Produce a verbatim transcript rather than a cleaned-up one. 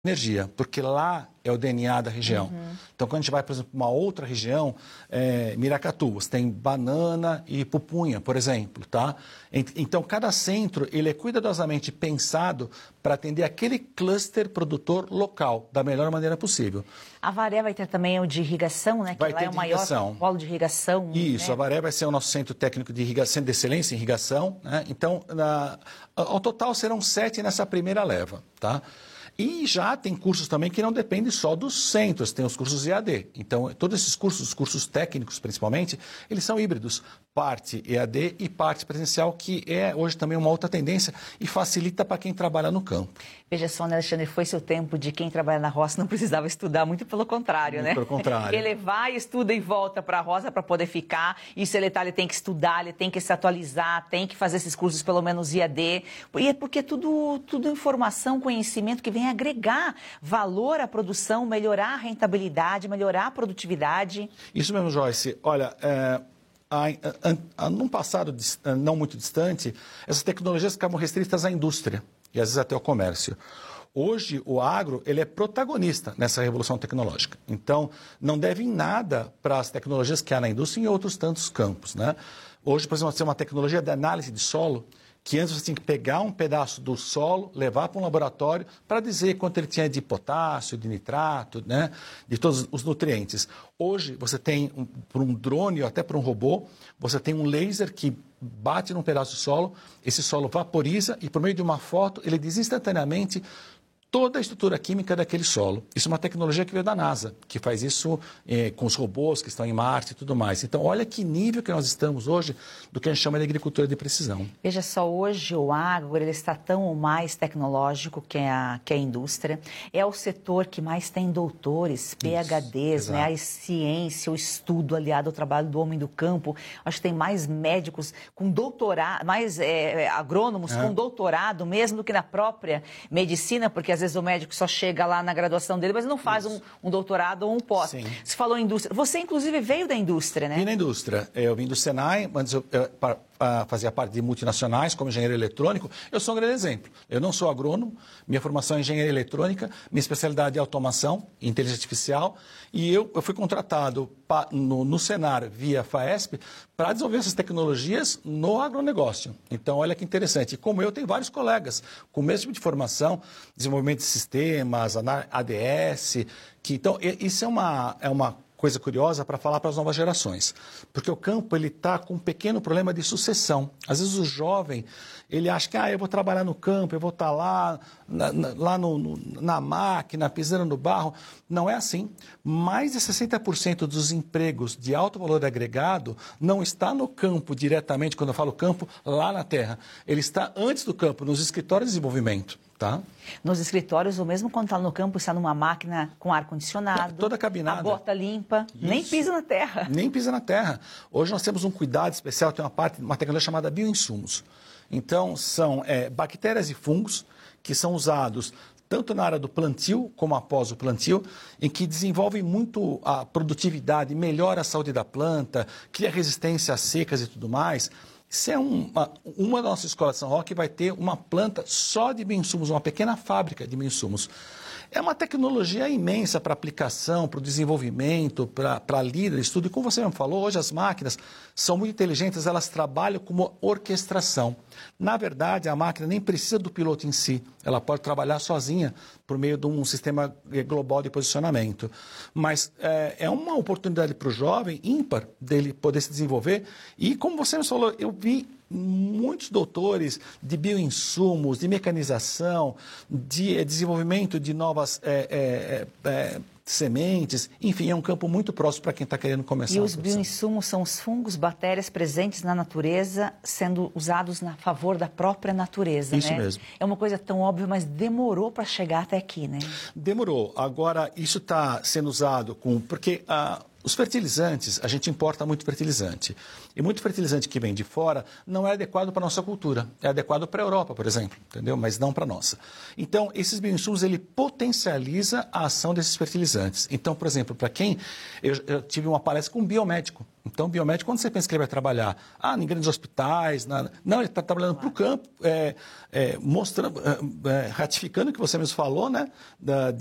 energia, porque lá é o D N A da região. Uhum. Então, quando a gente vai, por exemplo, para uma outra região, é, Miracatu, você tem banana e pupunha, por exemplo, tá? Então, cada centro, ele é cuidadosamente pensado para atender aquele cluster produtor local, da melhor maneira possível. A Avaré vai ter também o de irrigação, né? Que vai lá ter é o de maior irrigação. polo de irrigação. Isso, né? a Avaré vai ser o nosso centro técnico de irrigação, centro de excelência em irrigação, né? Então, na, ao total serão sete nessa primeira leva, tá? E já tem cursos também que não dependem só dos centros, tem os cursos E A D. Então, todos esses cursos, os cursos técnicos principalmente, eles são híbridos. Parte E A D e parte presencial, que é hoje também uma outra tendência e facilita para quem trabalha no campo. Veja só, né, Alexandre, foi seu tempo de quem trabalha na roça não precisava estudar, muito pelo contrário, muito né? Pelo contrário. Ele vai, estuda e volta para a roça para poder ficar. Isso ele, tá, ele tem que estudar, ele tem que se atualizar, tem que fazer esses cursos, pelo menos I A D. E é porque é tudo, tudo informação, conhecimento que vem agregar valor à produção, melhorar a rentabilidade, melhorar a produtividade. Isso mesmo, Joyce. Olha, é... num passado não muito distante, essas tecnologias ficavam restritas à indústria e às vezes até ao comércio. Hoje, o agro ele é protagonista nessa revolução tecnológica. Então, não deve em nada para as tecnologias que há na indústria e em outros tantos campos, né? Hoje, por exemplo, você tem uma tecnologia de análise de solo, que antes você tinha que pegar um pedaço do solo, levar para um laboratório para dizer quanto ele tinha de potássio, de nitrato, né, de todos os nutrientes. Hoje você tem, um, por um drone ou até por um robô, você tem um laser que bate num pedaço de solo, esse solo vaporiza e por meio de uma foto ele diz instantaneamente toda a estrutura química daquele solo. Isso é uma tecnologia que veio da NASA, que faz isso eh, com os robôs que estão em Marte e tudo mais. Então, olha que nível que nós estamos hoje do que a gente chama de agricultura de precisão. Veja só, hoje o agro ele está tão ou mais tecnológico que a, que a indústria. É o setor que mais tem doutores, P H Ds, isso, né? A ciência, o estudo aliado ao trabalho do homem do campo. Acho que tem mais médicos com doutorado, mais é, agrônomos é. com doutorado mesmo do que na própria medicina, porque às Às vezes o médico só chega lá na graduação dele, mas não faz um, um doutorado ou um pós. Sim. Você falou em indústria. Você, inclusive, veio da indústria, né? Vim da indústria. Eu vim do Senai, antes eu, eu, eu, eu fazia parte de multinacionais, como engenheiro eletrônico. Eu sou um grande exemplo. Eu não sou agrônomo, minha formação é engenharia eletrônica, minha especialidade é automação, inteligência artificial, e eu, eu fui contratado pa, no, no Senar, via FAESP, para desenvolver essas tecnologias no agronegócio. Então, olha que interessante. E como eu, tenho vários colegas com o mesmo tipo de formação, desenvolvimento de sistemas, A D S, que, então, isso é uma, é uma coisa curiosa para falar para as novas gerações, porque o campo ele está com um pequeno problema de sucessão. Às vezes o jovem, ele acha que ah, eu vou trabalhar no campo, eu vou estar lá, na, na, lá no, no, na máquina, pisando no barro. Não é assim. Mais de sessenta por cento dos empregos de alto valor agregado não está no campo diretamente, quando eu falo campo, lá na terra. Ele está antes do campo, nos escritórios de desenvolvimento. Tá? Nos escritórios, ou mesmo quando está no campo, está numa máquina com ar-condicionado, toda cabinada, a bota limpa, Isso. nem pisa na terra. Nem pisa na terra. Hoje nós temos um cuidado especial, tem uma parte, uma tecnologia chamada bioinsumos. Então, são é, bactérias e fungos que são usados tanto na área do plantio como após o plantio, em que desenvolvem muito a produtividade, melhora a saúde da planta, cria resistência a secas e tudo mais. Isso é uma, uma da nossa escola de São Roque vai ter uma planta só de bioinsumos, uma pequena fábrica de bioinsumos. É uma tecnologia imensa para aplicação, para o desenvolvimento, para a lida, estudo. E como você mesmo falou, hoje as máquinas são muito inteligentes, elas trabalham como orquestração. Na verdade, a máquina nem precisa do piloto em si, ela pode trabalhar sozinha por meio de um sistema global de posicionamento. Mas é, é uma oportunidade para o jovem ímpar dele poder se desenvolver. E como você me falou, eu vi muitos doutores de bioinsumos, de mecanização, de desenvolvimento de novas é, é, é, sementes, enfim, é um campo muito próximo para quem está querendo começar. E os bioinsumos são os fungos, bactérias presentes na natureza, sendo usados a favor da própria natureza, Isso né? mesmo. É uma coisa tão óbvia, mas demorou para chegar até aqui, né? Demorou. Agora, isso está sendo usado com... Porque... a Os fertilizantes, a gente importa muito fertilizante. E muito fertilizante que vem de fora não é adequado para a nossa cultura. É adequado para a Europa, por exemplo, entendeu? Mas não para a nossa. Então, esses bioinsumos, ele potencializa a ação desses fertilizantes. Então, por exemplo, para quem... Eu, eu tive uma palestra com um biomédico. Então, o biomédico, quando você pensa que ele vai trabalhar? Ah, em grandes hospitais, nada. Não, ele está trabalhando para o campo, é, é, mostrando, é, ratificando o que você mesmo falou, né? Da,